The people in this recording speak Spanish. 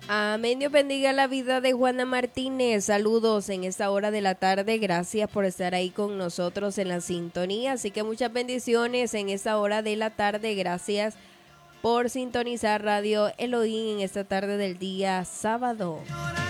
Amén. Dios bendiga la vida de Juana Martínez. Saludos en esta hora de la tarde. Gracias por estar ahí con nosotros en la sintonía. Así que muchas bendiciones en esta hora de la tarde. Gracias por sintonizar Radio Elohim en esta tarde del día sábado.